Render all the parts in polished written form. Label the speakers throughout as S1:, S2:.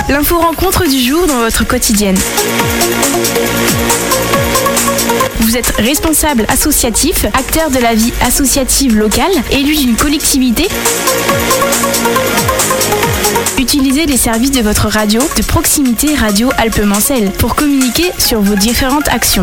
S1: L'info-rencontre du jour dans votre quotidienne. Vous êtes responsable associatif, acteur de la vie associative locale, élu d'une collectivité. Utilisez les services de votre radio de proximité Radio Alpes-Mancelles pour communiquer sur vos différentes actions.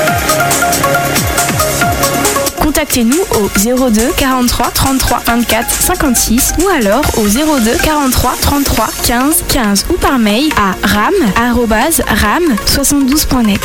S1: Contactez-nous au 02 43 33 24 56 ou alors au 02 43 33 15 15 ou par mail à ram@ram72.net.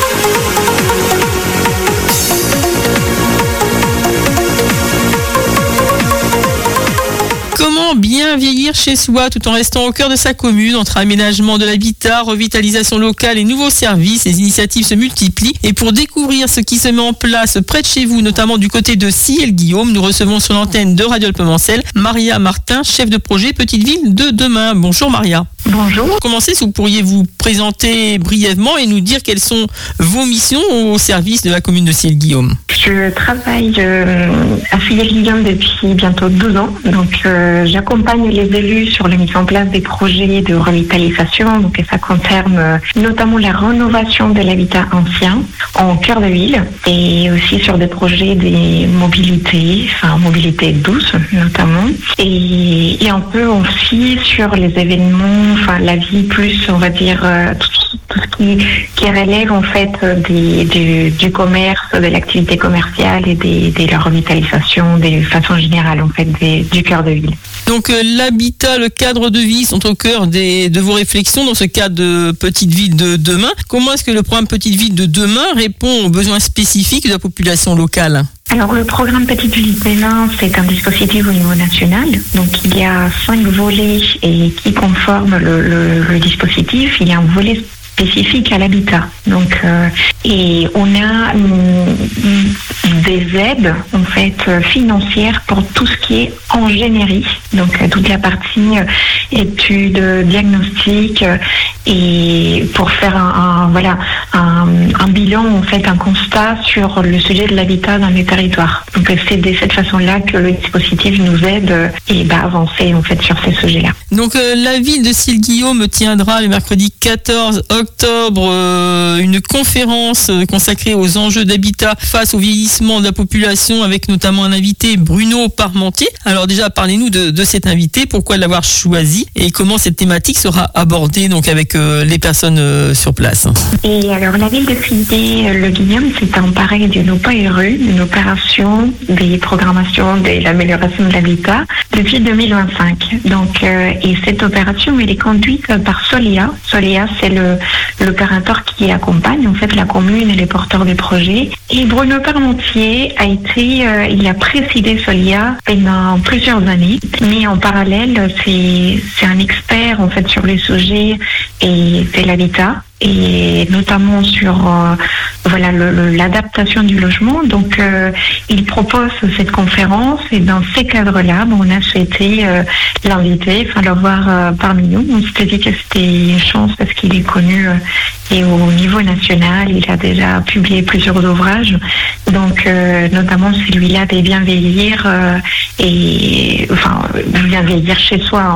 S2: Comment bien vieillir chez soi tout en restant au cœur de sa commune? Entre aménagement de l'habitat, revitalisation locale et nouveaux services, les initiatives se multiplient. Et pour découvrir ce qui se met en place près de chez vous, notamment du côté de Ciel-Guillaume, nous recevons sur l'antenne de Radio Alpes-Mancelles Maria Martin, chef de projet Petite Ville de demain. Bonjour Maria.
S3: Bonjour.
S2: Pour commencer, si vous pourriez vous présenter brièvement et nous dire quelles sont vos missions au service de la commune de Ciel-Guillaume.
S3: Je travaille à Ciel-Guillaume depuis bientôt 12 ans. Donc, j'accompagne les élus sur la mise en place des projets de revitalisation. Donc, ça concerne notamment la rénovation de l'habitat ancien en cœur de ville et aussi sur des projets de mobilité, mobilité douce notamment. Et un peu aussi sur les événements, la vie plus, on va dire, tout ce qui relève en fait du commerce, de l'activité commerciale et de la revitalisation de façon générale en fait du cœur de ville.
S2: Donc l'habitat, le cadre de vie sont au cœur de vos réflexions dans ce cadre de Petite Ville de demain. Comment est-ce que le programme Petite Ville de demain répond aux besoins spécifiques de la population locale ?
S3: Alors le programme Petite Ville de demain, c'est un dispositif au niveau national. Donc il y a 5 volets et qui conforment le dispositif. Il y a un volet spécifique à l'habitat. Donc, et on a des aides en fait financières pour tout ce qui est ingénierie. Donc toute la partie études, diagnostic et pour faire un bilan en fait, un constat sur le sujet de l'habitat dans les territoires. Donc c'est de cette façon-là que le dispositif nous aide et à avancer en fait sur ces sujets-là.
S2: Donc la ville de Ciel-Guillaume tiendra le mercredi 14 octobre une conférence consacrée aux enjeux d'habitat face au vieillissement de la population avec notamment un invité, Bruno Parmentier. Alors déjà, parlez-nous de cet invité, pourquoi l'avoir choisi et comment cette thématique sera abordée donc avec les personnes sur place.
S3: Et alors la ville de Ciel-Guillaume, c'est un pareil d'une OPERU, une opération des programmations de l'amélioration de l'habitat depuis 2025. Donc et cette opération, elle est conduite par Solia. Solia, c'est l'opérateur qui accompagne en fait la commune et les porteurs de projets. Et Bruno Parmentier il a présidé Solia pendant plusieurs années, mais en parallèle, c'est un expert en fait sur les sujets et de l'habitat. Et notamment sur l'adaptation du logement. Donc, il propose cette conférence et dans ces cadres-là, on a souhaité l'inviter, l'avoir parmi nous. On s'était dit que c'était une chance parce qu'il est connu et au niveau national, il a déjà publié plusieurs ouvrages. Donc, notamment celui-là des bien vieillir bien vieillir chez soi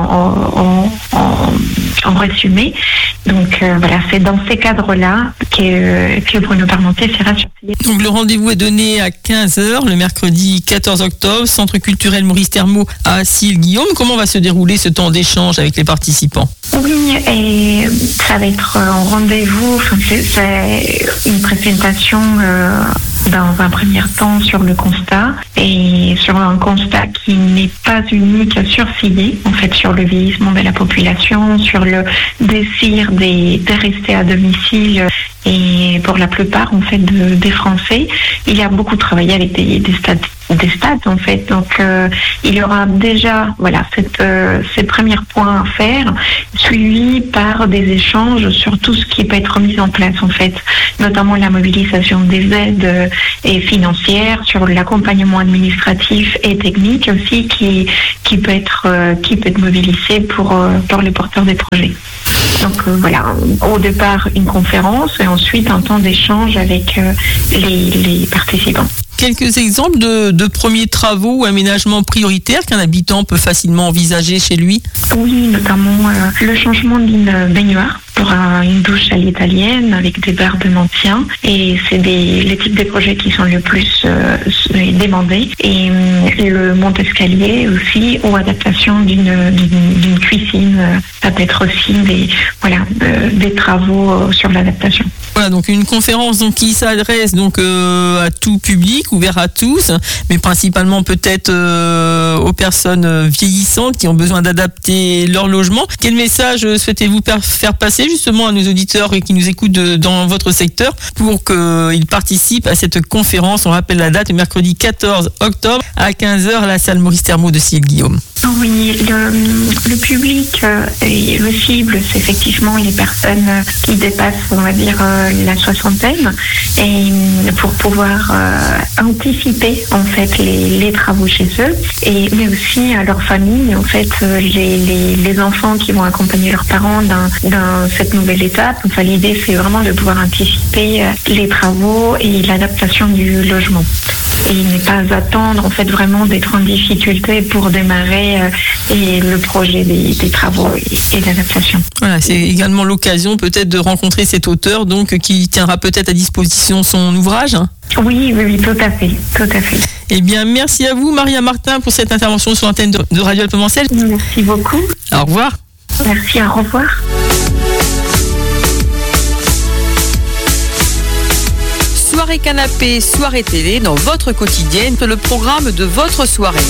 S3: en résumé. Donc, c'est dans ces cadres-là que Bruno Parmentier sera sur Ciel.
S2: Donc le rendez-vous est donné à 15h le mercredi 14 octobre, Centre culturel Maurice Thermeau à Ciel-Guillaume. Comment va se dérouler ce temps d'échange avec les participants ?
S3: Oui, et ça va être un rendez-vous, c'est une présentation dans un premier temps sur le constat et sur un constat qui n'est pas unique sur Ciel, en fait sur le vieillissement de la population, sur le désir de rester à domicile et pour la plupart en fait des Français. Il a beaucoup travaillé avec des stades en fait. Donc il y aura déjà ces premiers points à faire, suivis par des échanges sur tout ce qui peut être mis en place en fait, notamment la mobilisation des aides et financières, sur l'accompagnement administratif et technique aussi qui peut être mobilisé pour les porteurs des projets. Donc au départ une conférence et ensuite un temps d'échange avec les participants.
S2: quelques exemples de premiers travaux ou aménagements prioritaires qu'un habitant peut facilement envisager chez lui?
S3: Oui, notamment le changement d'une baignoire pour une douche à l'italienne avec des barres de maintien. Et c'est les types de projets qui sont le plus demandés. Et le monte-escalier aussi, ou adaptation d'une cuisine. Ça peut être aussi des travaux sur l'adaptation.
S2: Voilà, donc une conférence qui s'adresse à tout public, ouvert à tous, mais principalement peut-être aux personnes vieillissantes qui ont besoin d'adapter leur logement. Quel message souhaitez-vous faire passer justement à nos auditeurs qui nous écoutent dans votre secteur pour qu'ils participent à cette conférence? On rappelle la date, mercredi 14 octobre à 15h à la salle Maurice Thermaud de Cille-Guillaume.
S3: Oui, le public et le cible, c'est effectivement les personnes qui dépassent, on va dire, la soixantaine, et pour pouvoir anticiper en fait les travaux chez eux, mais aussi à leur famille, en fait, les enfants qui vont accompagner leurs parents dans cette nouvelle étape. Enfin, l'idée, c'est vraiment de pouvoir anticiper les travaux et l'adaptation du logement. Et ne pas attendre en fait vraiment d'être en difficulté pour démarrer le projet des travaux et d'adaptation.
S2: Voilà, c'est également l'occasion peut-être de rencontrer cet auteur qui tiendra peut-être à disposition son ouvrage.
S3: Oui, tout à fait.
S2: Eh bien, merci à vous Maria Martin pour cette intervention sur l'antenne de Radio Alpes-Mancel.
S3: Merci beaucoup.
S2: Au revoir.
S3: Merci, au revoir.
S4: Soirée canapé, soirée télé, dans votre quotidienne, le programme de votre soirée.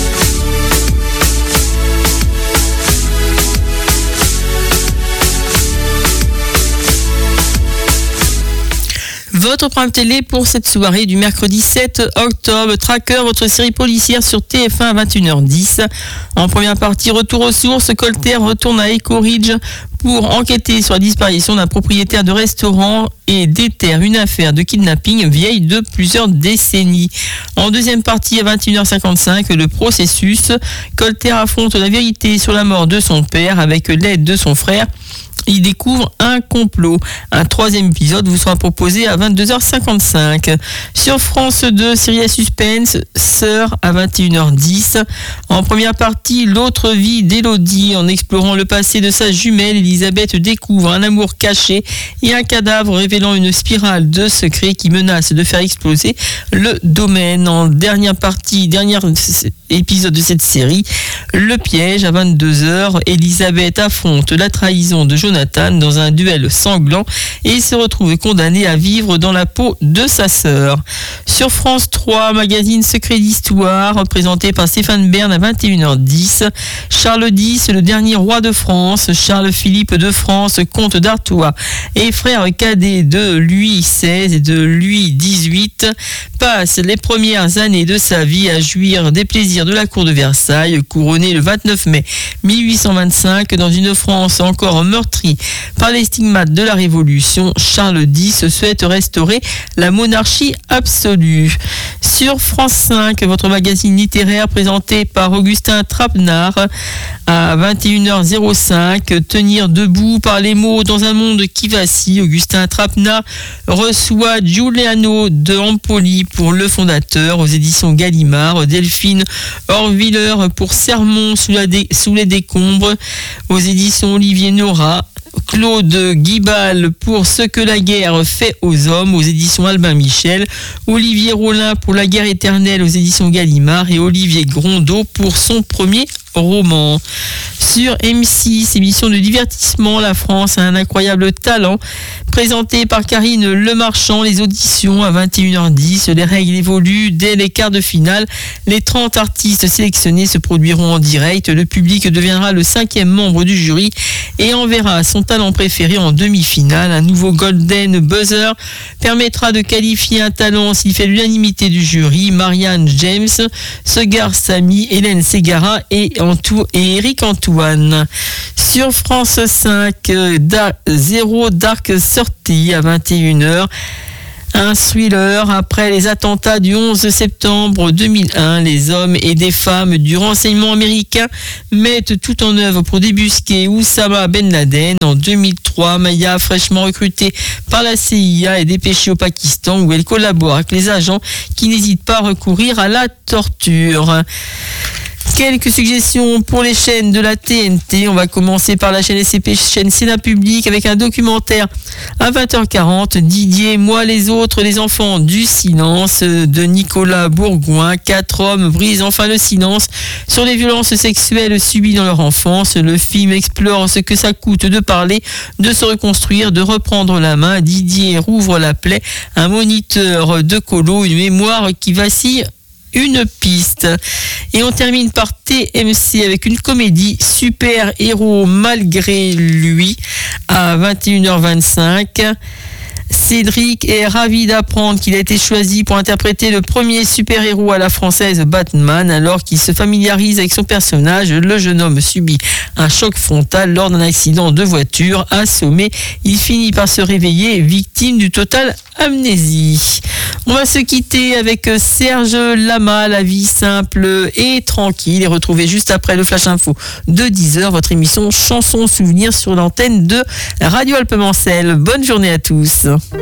S2: Votre programme télé pour cette soirée du mercredi 7 octobre. Tracker, votre série policière sur TF1 à 21h10. En première partie, retour aux sources. Colter retourne à Echo Ridge pour enquêter sur la disparition d'un propriétaire de restaurant et déterre une affaire de kidnapping vieille de plusieurs décennies. En deuxième partie, à 21h55, le processus. Colter affronte la vérité sur la mort de son père avec l'aide de son frère. Il découvre un complot. Un troisième épisode vous sera proposé à 22h55. Sur France 2, série à suspense, Sœur à 21h10. En première partie, l'autre vie d'Élodie. En explorant le passé de sa jumelle, Elisabeth découvre un amour caché et un cadavre révélant une spirale de secrets qui menace de faire exploser le domaine. En dernière partie, dernier épisode de cette série, Le piège à 22h. Elisabeth affronte la trahison de Jonathan dans un duel sanglant et se retrouve condamnée à vivre dans la peau de sa sœur. Sur France 3, magazine Secret d'Histoire, présenté par Stéphane Bern à 21h10. Charles X, le dernier roi de France, Charles-Philippe de France, comte d'Artois et frère cadet de Louis XVI et de Louis XVIII, passe les premières années de sa vie à jouir des plaisirs de la cour de Versailles, couronné le 29 mai 1825 dans une France encore meurtrie par les stigmates de la Révolution. Charles X souhaite restaurer la monarchie absolue. Sur France 5, votre magazine littéraire présenté par Augustin Trapenard à 21h05. Tenir debout par les mots dans un monde qui vacille. Augustin Trapenard reçoit Giuliano de Empoli pour Le Fondateur aux éditions Gallimard. Delphine Horviller pour Sermon sous les décombres aux éditions Olivier Nora. Claude Guibal pour Ce que la guerre fait aux hommes aux éditions Albin Michel, Olivier Rollin pour La guerre éternelle aux éditions Gallimard et Olivier Grondeau pour son premier roman. Sur M6, émission de divertissement, La France a un incroyable talent, présenté par Karine Lemarchand, les auditions à 21h10. Les règles évoluent dès les quarts de finale. Les 30 artistes sélectionnés se produiront en direct. Le public deviendra le 5e membre du jury et enverra son talent préféré en demi-finale. Un nouveau Golden Buzzer permettra de qualifier un talent s'il fait l'unanimité du jury. Marianne James, Segar Samy, Hélène Ségara et Eric Antoine. Sur France 5, Zéro Dark Sortie à 21h. Un thriller après les attentats du 11 septembre 2001. Les hommes et des femmes du renseignement américain mettent tout en œuvre pour débusquer Oussama Ben Laden. En 2003, Maya, fraîchement recrutée par la CIA, est dépêchée au Pakistan où elle collabore avec les agents qui n'hésitent pas à recourir à la torture. Quelques suggestions pour les chaînes de la TNT. On va commencer par la chaîne SCP, chaîne Sénat Public, avec un documentaire à 20h40. Didier, moi les autres, les enfants du silence, de Nicolas Bourgoin. 4 hommes brisent enfin le silence sur les violences sexuelles subies dans leur enfance. Le film explore ce que ça coûte de parler, de se reconstruire, de reprendre la main. Didier rouvre la plaie, un moniteur de colo, une mémoire qui vacille, une piste. Et on termine par TMC avec une comédie, Super Héros malgré lui, à 21h25. Cédric est ravi d'apprendre qu'il a été choisi pour interpréter le premier super-héros à la française, Batman. Alors qu'il se familiarise avec son personnage, le jeune homme subit un choc frontal lors d'un accident de voiture. Assommé, il finit par se réveiller, victime du total amnésie. On va se quitter avec Serge Lama, La vie simple et tranquille, et retrouver juste après le Flash Info de 10h votre émission Chansons Souvenirs sur l'antenne de Radio Alpemancel. Bonne journée à tous.